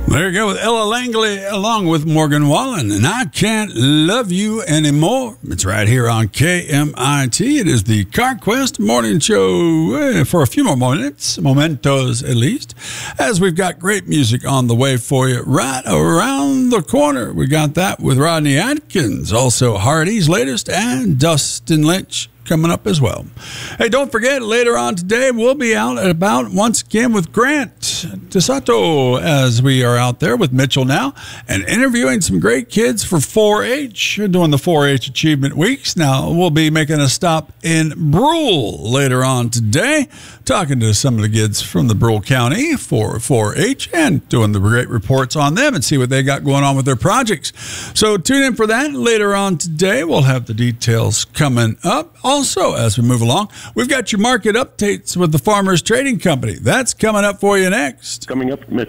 There you go with Ella Langley along with Morgan Wallen. And I Can't Love You Anymore. It's right here on KMIT. It is the CarQuest Morning Show for a few more mementos at least, as we've got great music on the way for you right around the corner. We got that with Rodney Atkins, also Hardy's latest, and Dustin Lynch coming up as well. Hey, don't forget, later on today, we'll be out and about once again with Grant DeSoto as we are out there with Mitchell now and interviewing some great kids for 4-H. We're doing the 4-H Achievement Weeks. Now, we'll be making a stop in Brule later on today, talking to some of the kids from the Brule County for 4-H and doing the great reports on them and see what they got going on with their projects. So tune in for that later on today. We'll have the details coming up. Also, as we move along, we've got your market updates with the Farmers Trading Company. That's coming up for you next. Coming up, Mitch.